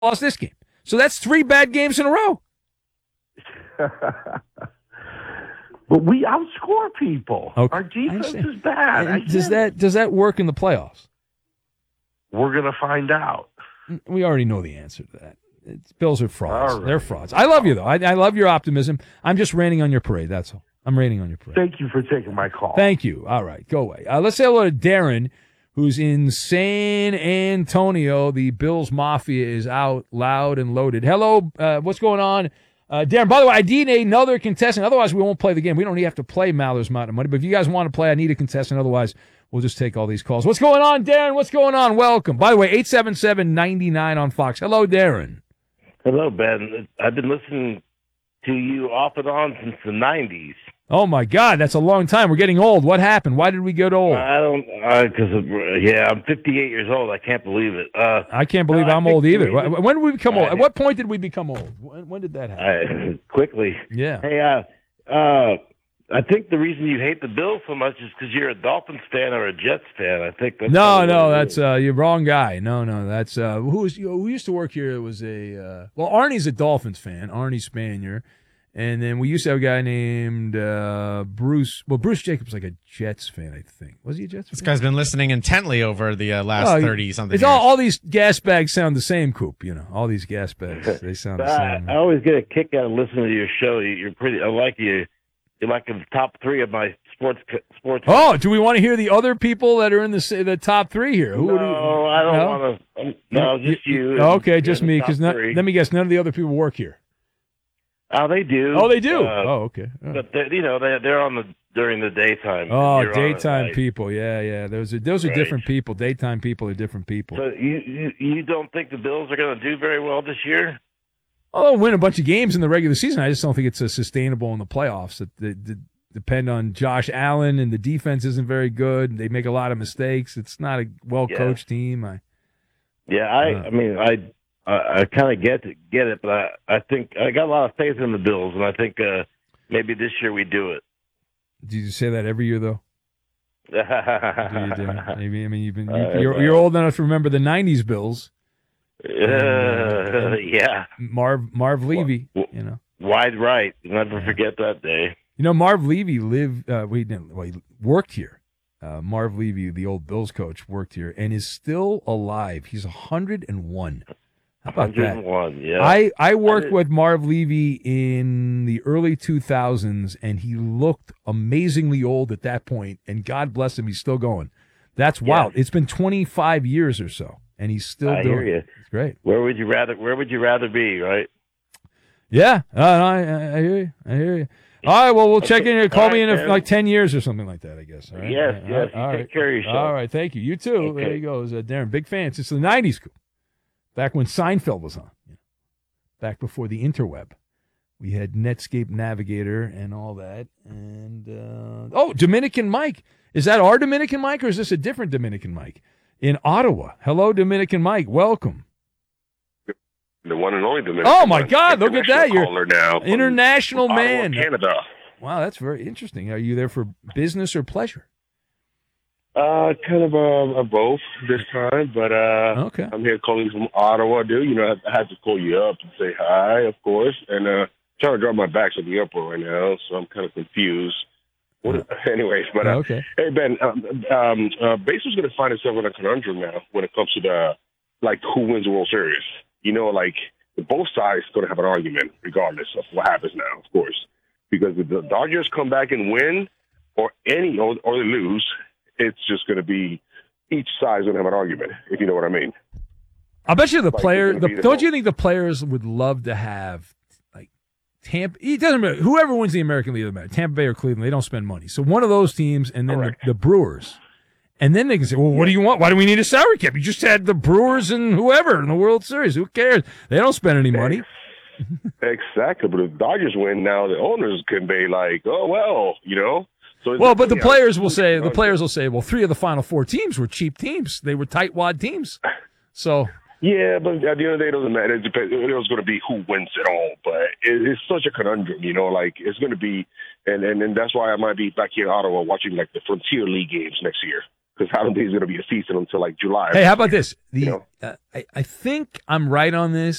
lost this game. So that's 3 bad games in a row. But we outscore people. Okay. Our defense is bad. Does that work in the playoffs? We're going to find out. We already know the answer to that. Bills are frauds. Right. They're frauds. I love you, though. I love your optimism. I'm just raining on your parade. That's all. I'm raining on your parade. Thank you for taking my call. Thank you. All right. Go away. Let's say hello to Darren, who's in San Antonio. The Bills Mafia is out loud and loaded. Hello. What's going on? Darren, by the way, I need another contestant. Otherwise, we won't play the game. We don't even have to play Maller's Mountain of Money. But if you guys want to play, I need a contestant. Otherwise, we'll just take all these calls. What's going on, Darren? What's going on? Welcome. By the way, 877-99 on Fox. Hello, Darren. Hello, Ben. I've been listening to you off and on since the 90s. Oh, my God. That's a long time. We're getting old. What happened? Why did we get old? I'm 58 years old. I can't believe it. I can't believe I'm old either. When did we become old? At what point did we become old? When did that happen? Quickly. Yeah. Hey, I think the reason you hate the Bills so much is because you're a Dolphins fan or a Jets fan. I think that's that's you're wrong guy. No, that's who used to work here. It was Arnie's a Dolphins fan, Arnie Spanier, and then we used to have a guy named Bruce. Well, Bruce Jacobs like a Jets fan, I think. Was he a Jets fan? This guy's been listening intently over the last 30 something. It's years. all these gas bags sound the same, Coop. You know, all these gas bags they sound the same. I always get a kick out of listening to your show. You're pretty. I like you. You're like in the top 3 of my sports. Oh, do we want to hear the other people that are in the top 3 here? I don't want to. No, just you. Okay, just me. Because let me guess, none of the other people work here. Oh, they do. Oh, they do. Okay. Oh. But they're on during the daytime. Oh, daytime people. Yeah. Those are different people. Daytime people are different people. So you don't think the Bills are going to do very well this year? Oh, they'll win a bunch of games in the regular season. I just don't think it's sustainable in the playoffs. They depend on Josh Allen, and the defense isn't very good. They make a lot of mistakes. It's not a well-coached team. I kind of get it, but I think I got a lot of faith in the Bills, and I think maybe this year we do it. Do you say that every year, though? Do you? Maybe. I mean, you're old enough to remember the '90s Bills. Yeah. Marv Levy, Wide right. Never forget that day. Marv Levy he worked here. Marv Levy, the old Bills coach, worked here and is still alive. He's 101. How about 101, that? Yeah. I worked with Marv Levy in the early 2000s, and he looked amazingly old at that point, and God bless him, he's still going. That's wild. It's been 25 years or so. And he's still doing hear you. It's great. Where would you rather be, right? Yeah. I hear you. All right, well, we'll check in here. Call me in like 10 years or something like that, I guess. All right? Yes. All right. Take care of yourself. All right, thank you. You too. Okay. There you go. Darren, big fan since the 90s. Back when Seinfeld was on. Back before the interweb. We had Netscape Navigator and all that. And, Dominican Mike. Is that our Dominican Mike or is this a different Dominican Mike? In Ottawa. Hello, Dominican Mike. Welcome. The one and only Dominican. Oh, my God. Look at that. You're now international from man. Ottawa, Canada. Wow, that's very interesting. Are you there for business or pleasure? Kind of both this time, but okay. I'm here calling from Ottawa, dude. I had to call you up and say hi, of course, and trying to drop my back to the airport right now, so I'm kind of confused. Anyways, but okay. Hey Ben, baseball's going to find itself in a conundrum now when it comes to who wins the World Series. Both sides going to have an argument regardless of what happens now, of course, because if the Dodgers come back and win, or they lose, it's just going to be each side's going to have an argument, if you know what I mean. I bet you don't you think the players would love to have Tampa? It doesn't matter. Whoever wins the American League, doesn't matter. Tampa Bay or Cleveland, they don't spend money. So one of those teams, and then the Brewers, and then they can say, "Well, what do you want? Why do we need a salary cap? You just had the Brewers and whoever in the World Series. Who cares? They don't spend any money." Exactly. But if Dodgers win now, the owners can be like, "Oh well, So but the players will say, well, 3 of the Final 4 teams were cheap teams. They were tightwad teams. So. Yeah, but at the end of the day, it doesn't matter. It depends. It was going to be who wins it all, but it's such a conundrum, it's going to be, and that's why I might be back here in Ottawa watching the Frontier League games next year, because I don't think it's going to be a season until like July. Hey, how about this? You know? I think I'm right on this.